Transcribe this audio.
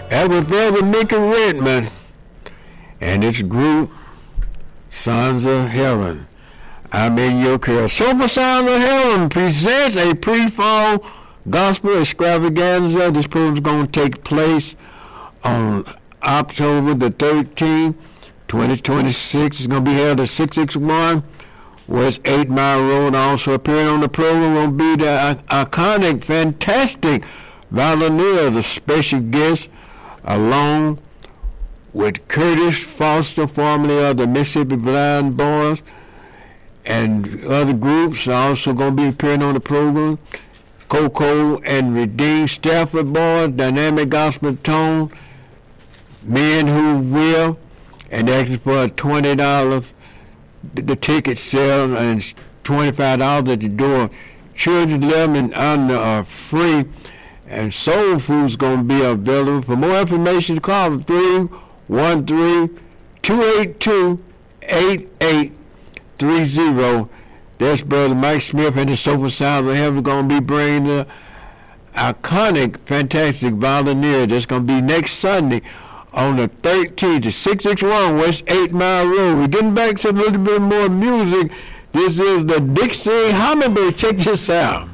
That was Brother Mickey Redmond and his group, Sons of Heaven. I'm in your care. Sober Sound of Heaven presents a pre-fall gospel extravaganza. This program is going to take place on October the 13th, 2026. It's going to be held at 661 West 8 Mile Road. Also appearing on the program will be the iconic, fantastic Valeria, the special guest, along with Curtis Foster, formerly of the Mississippi Blind Boys, and other groups are also going to be appearing on the program. Coco and Redeemed Stafford Boys, Dynamic Gospel Tone, Men Who Will, and asking for $20. The ticket sale and $25 at the door. Children 11 and under are free, and soul food's going to be available. For more information, call 313-282-8830. That's Brother Mike Smith and the Sober Sound of Heaven going to be bringing the iconic, fantastic Valeria. That's going to be next Sunday on the 13th to 661 West 8 Mile Road. We're getting back to a little bit more music. This is the Dixie Hummingbird. Check this out.